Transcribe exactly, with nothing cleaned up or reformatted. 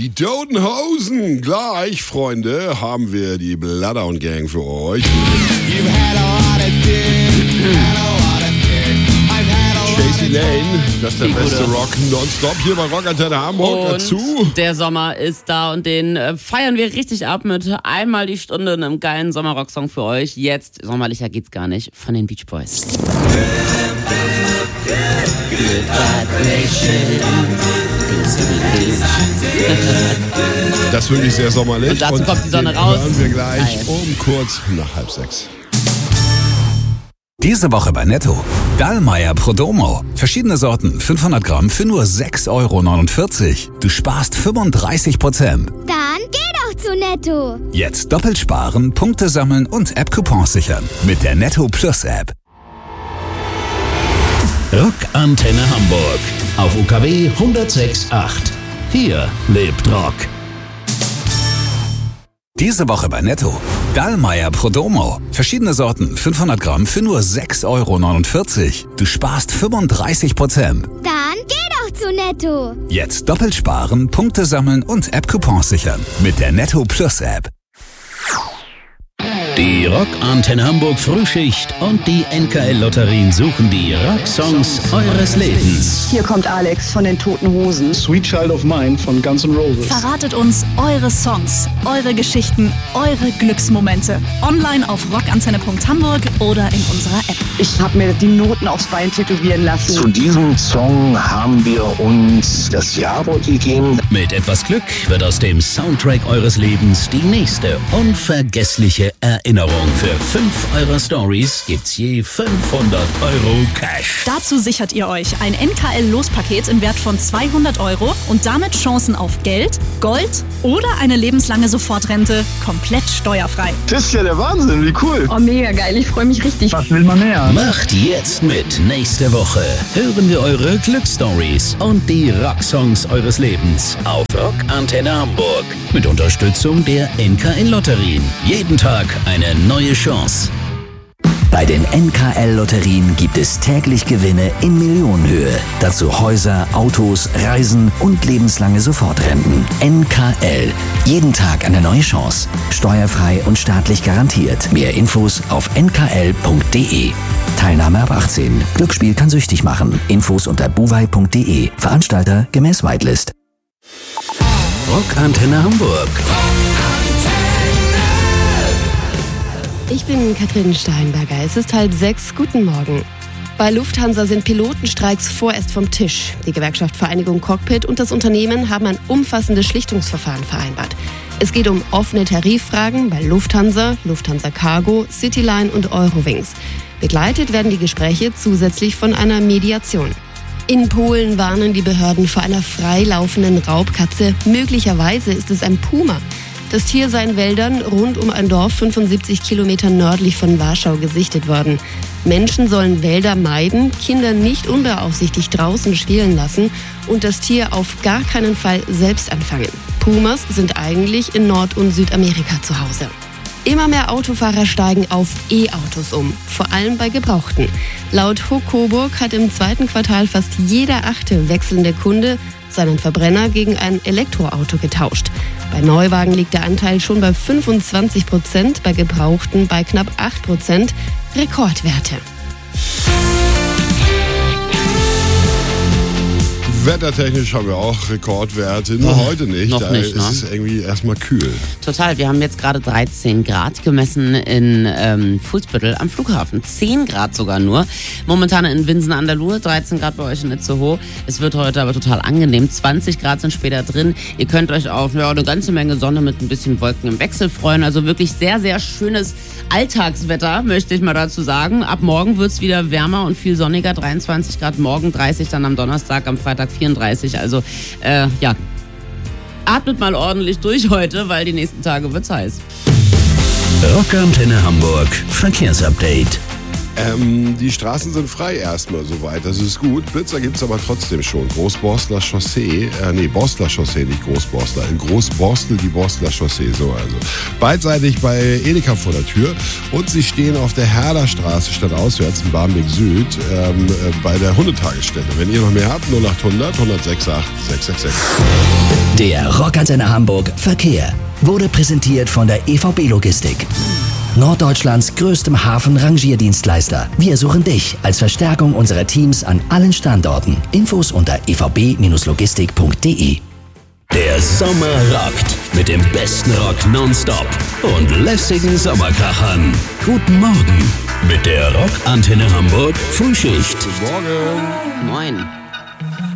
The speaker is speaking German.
Die Toten Hosen. Gleich, Freunde, haben wir die Bloodhound Gang für euch. Casey Lane, das ist der beste Rock nonstop hier bei Rockantenne Hamburg. Und dazu. Der Sommer ist da und den äh, feiern wir richtig ab mit einmal die Stunde einem geilen Sommerrock-Song für euch. Jetzt, sommerlicher geht's gar nicht, von den Beach Boys. Das ist wirklich sehr sommerlich. Und dazu und kommt die Sonne den raus. hören wir gleich Geil. um kurz nach halb sechs. Diese Woche bei Netto. Dallmayr Prodomo. Verschiedene Sorten, fünfhundert Gramm für nur sechs Euro neunundvierzig. Du sparst fünfunddreißig Prozent. Dann geh doch zu Netto. Jetzt doppelt sparen, Punkte sammeln und App-Coupons sichern. Mit der Netto Plus App. Rockantenne Hamburg. Auf U K W hundertsechs Komma acht. Hier lebt Rock. Diese Woche bei Netto. Dallmayr Prodomo. Verschiedene Sorten, fünfhundert Gramm für nur sechs Euro neunundvierzig. Du sparst fünfunddreißig Prozent. Dann geh doch zu Netto. Jetzt doppelt sparen, Punkte sammeln und App-Coupons sichern. Mit der Netto Plus App. Die Rockantenne Hamburg Frühschicht und die N K L-Lotterien suchen die Rocksongs eures Lebens. Hier kommt Alex von den Toten Hosen. Sweet Child of Mine von Guns N' Roses. Verratet uns eure Songs, eure Geschichten, eure Glücksmomente. Online auf rockantenne punkt hamburg oder in unserer App. Ich habe mir die Noten aufs Bein tätowieren lassen. Zu diesem Song haben wir uns das Jawort gegeben. Mit etwas Glück wird aus dem Soundtrack eures Lebens die nächste unvergessliche Erinnerung. Für fünf eurer Stories gibt's je fünfhundert Euro Cash. Dazu sichert ihr euch ein N K L-Lospaket im Wert von zweihundert Euro und damit Chancen auf Geld, Gold oder eine lebenslange Sofortrente komplett steuerfrei. Das ist ja der Wahnsinn, wie cool. Oh, mega geil, ich freue mich richtig. Was will man mehr? Macht jetzt mit. Nächste Woche hören wir eure Glücksstories und die Rocksongs eures Lebens auf Rockantenne Hamburg. Mit Unterstützung der N K L-Lotterien. Jeden Tag eine neue Chance. Bei den N K L-Lotterien gibt es täglich Gewinne in Millionenhöhe. Dazu Häuser, Autos, Reisen und lebenslange Sofortrenten. N K L. Jeden Tag eine neue Chance. Steuerfrei und staatlich garantiert. Mehr Infos auf n k l punkt d e. Teilnahme ab achtzehn. Glücksspiel kann süchtig machen. Infos unter buwei punkt d e. Veranstalter gemäß Whitelist. Rockantenne Hamburg. Ich bin Katrin Steinberger. Es ist halb sechs. Guten Morgen. Bei Lufthansa sind Pilotenstreiks vorerst vom Tisch. Die Gewerkschaft Vereinigung Cockpit und das Unternehmen haben ein umfassendes Schlichtungsverfahren vereinbart. Es geht um offene Tariffragen bei Lufthansa, Lufthansa Cargo, Cityline und Eurowings. Begleitet werden die Gespräche zusätzlich von einer Mediation. In Polen warnen die Behörden vor einer freilaufenden Raubkatze. Möglicherweise ist es ein Puma. Das Tier sei in Wäldern rund um ein Dorf fünfundsiebzig Kilometer nördlich von Warschau gesichtet worden. Menschen sollen Wälder meiden, Kinder nicht unbeaufsichtigt draußen spielen lassen und das Tier auf gar keinen Fall selbst anfangen. Pumas sind eigentlich in Nord- und Südamerika zu Hause. Immer mehr Autofahrer steigen auf E-Autos um, vor allem bei Gebrauchten. Laut Huck Coburg hat im zweiten Quartal fast jeder achte wechselnde Kunde seinen Verbrenner gegen ein Elektroauto getauscht. Bei Neuwagen liegt der Anteil schon bei fünfundzwanzig Prozent, bei Gebrauchten bei knapp acht Prozent. Rekordwerte. Wettertechnisch haben wir auch Rekordwerte, nur oh, heute nicht. Noch da nicht, ne? ist es irgendwie erstmal kühl. Total, wir haben jetzt gerade dreizehn Grad gemessen in ähm, Fuhlsbüttel am Flughafen. zehn Grad sogar nur. Momentan in Winsen an der Luhe, dreizehn Grad bei euch in Itzehoe. Es wird heute aber total angenehm. zwanzig Grad sind später drin. Ihr könnt euch auf ja, eine ganze Menge Sonne mit ein bisschen Wolken im Wechsel freuen. Also wirklich sehr, sehr schönes Alltagswetter, möchte ich mal dazu sagen. Ab morgen wird es wieder wärmer und viel sonniger. dreiundzwanzig Grad morgen, dreißig dann am Donnerstag, am Freitag vierunddreißig. Also äh, ja, atmet mal ordentlich durch heute, weil die nächsten Tage wird's heiß. Rockantenne Hamburg Verkehrsupdate. Ähm, die Straßen sind frei erstmal soweit, das ist gut. Blitzer gibt's aber trotzdem schon. Großborstler Chaussee, äh, nee, Borstler Chaussee, nicht Großborstler. In Großborstel die Borstler Chaussee, so also. Beidseitig bei Edeka vor der Tür und sie stehen auf der Herderstraße statt auswärts in Barmbek Süd ähm, äh, bei der Hundetagesstätte. Wenn ihr noch mehr habt, null acht hundert, hundertsechsundachtzig, sechshundertsechsundsechzig. Der Rockantenne Hamburg Verkehr wurde präsentiert von der E V B Logistik. Norddeutschlands größtem Hafen-Rangierdienstleister. Wir suchen dich als Verstärkung unserer Teams an allen Standorten. Infos unter e v b logistik punkt d e. Der Sommer rockt mit dem besten Rock nonstop und lässigen Sommerkrachern. Guten Morgen mit der Rockantenne Hamburg Frühschicht. Guten Morgen. Moin.